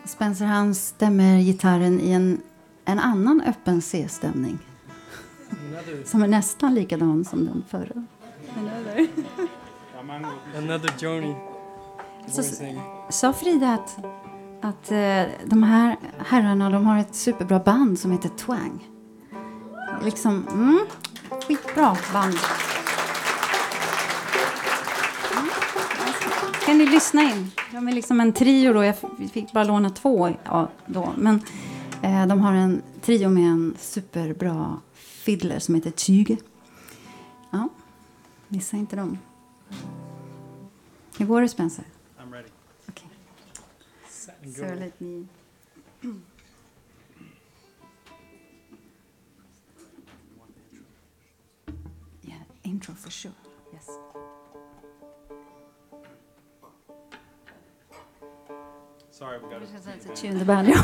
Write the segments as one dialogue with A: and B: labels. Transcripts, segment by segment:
A: Spencer han stämmer gitarren i en annan öppen C-stämning. Som är nästan likadan som den förra.
B: Another Joni.
A: Sa Frida att de här herrarna, de har ett superbra band som heter Twang. Liksom, skitbra band. Kan ni lyssna in? De är liksom en trio då. Jag fick bara låna 2 då. Men de har en trio med en superbra fiddler som heter Tyge. Ja, missa inte dem. Hur går det, Spencer?
B: I'm ready.
A: Okej. So let me... Yeah, intro for sure. Yes.
B: Sorry, we got it.
A: Tune the band.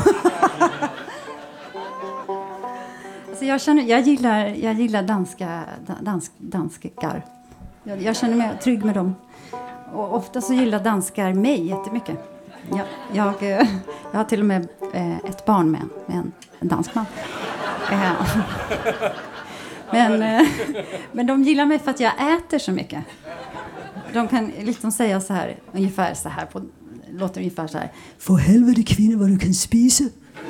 A: Alltså jag gillar danskar. Jag känner mig trygg med dem. Och ofta så gillar danskar mig jättemycket. Jag har till och med ett barn med en dansk man. Men de gillar mig för att jag äter så mycket. De kan liksom säga så här, ungefär så här, låter ungefär så här: "För helvete kvinna vad du kan spisa."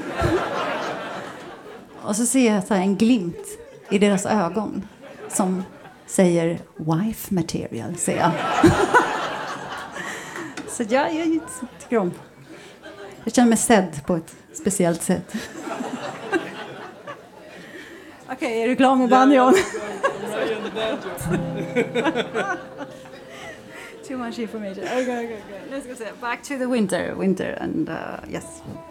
A: Och så ser jag så här en glimt i deras ögon som säger wife material, säger jag. Så jag tycker om. Jag känner mig sedd på ett speciellt sätt. Okej, är du klar med banjon? Too much information. Okay. Let's go. Back to the winter and yes.